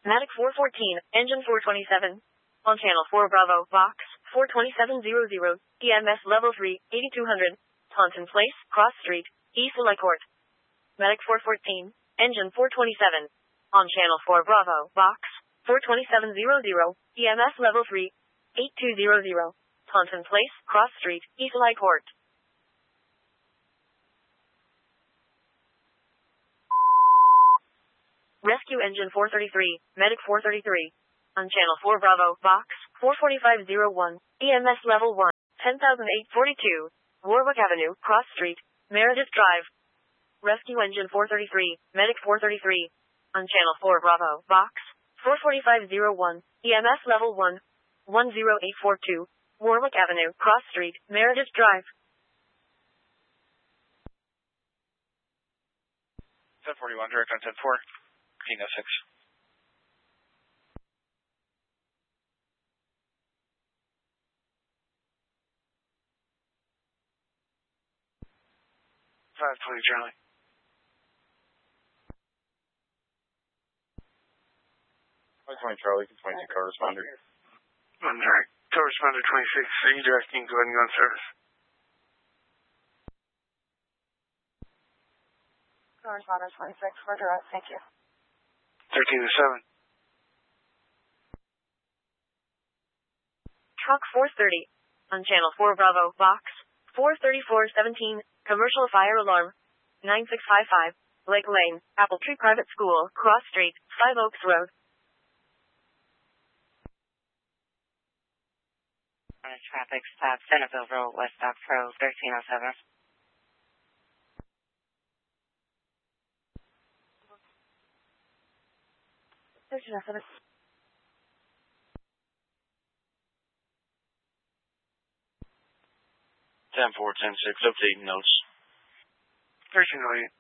Matic 414, engine 427. On channel 4 Bravo, Vox 42700, EMS level 3, 8200. Taunton Place, Cross Street, East Lake Court. Matic 414, engine 427. On channel 4 Bravo, Vox 42700, EMS level 3, 8200. Taunton Place, Cross Street, East Lake Court. Rescue engine 433, Medic 433. On channel 4 Bravo, Vox 44501, EMS level 1, 10842. Warwick Avenue, Cross Street, Meredith Drive. Rescue engine 433, Medic 433. On channel 4 Bravo, Vox 44501, EMS level 1, 10842. Warwick Avenue, Cross Street, Meredith Drive. 1041, direct on 10-4, 1506. 520 Charlie. 520 Charlie, 22 corresponder. On direct, corresponder 26, redirecting, go ahead and go on service. Corresponder 26, we're direct, thank you. 13 to 7. Truck 430. On channel 4 Bravo, Vox 43417. Commercial fire alarm. 9655. Lake Lane, Apple Tree Private School, Cross Street, 5 Oaks Road. Traffic stop, Centerville Road, West Ox Road, 1307. 1307. 10-4, 10-6, updating notes. 1308.